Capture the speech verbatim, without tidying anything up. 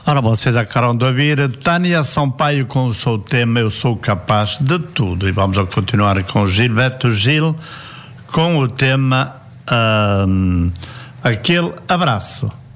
Ora, vocês acabaram de ouvir Tânia Sampaio com o seu tema Eu Sou Capaz de Tudo. E vamos a continuar com Gilberto Gil com o tema um, Aquele Abraço.